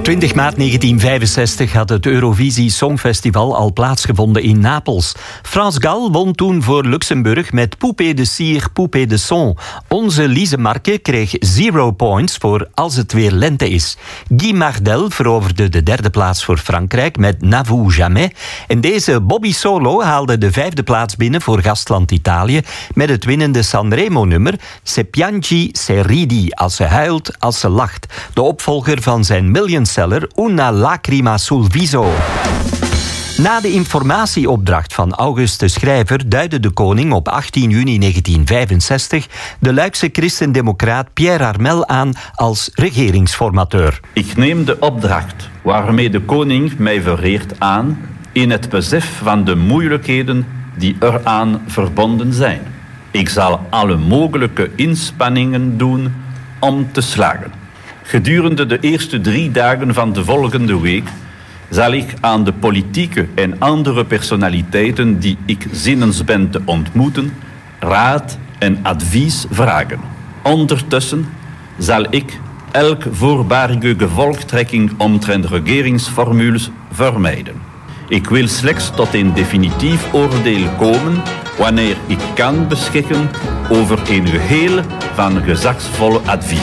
20 maart 1965 had het Eurovisie Songfestival al plaatsgevonden in Napels. France Gall won toen voor Luxemburg met Poupée de cire, Poupée de son. Onze Lise Marque kreeg 0 points voor Als het weer lente is. Guy Mardel veroverde de 3e plaats voor Frankrijk met N'avoue jamais. En deze Bobby Solo haalde de 5e plaats binnen voor gastland Italië met het winnende Sanremo-nummer Se piangi, se ridi, als ze huilt, als ze lacht. De opvolger van zijn millionseller Una lacrima sul viso. Na de informatieopdracht van August de Schrijver duidde de koning op 18 juni 1965 de Luikse christendemocraat Pierre Harmel aan als regeringsformateur. Ik neem de opdracht waarmee de koning mij vereert aan in het besef van de moeilijkheden die eraan verbonden zijn. Ik zal alle mogelijke inspanningen doen om te slagen. Gedurende de eerste 3 dagen van de volgende week zal ik aan de politieke en andere personaliteiten die ik zinnens ben te ontmoeten, raad en advies vragen. Ondertussen zal ik elke voorbarige gevolgtrekking omtrent regeringsformules vermijden. Ik wil slechts tot een definitief oordeel komen wanneer ik kan beschikken over een geheel van gezagsvolle advies.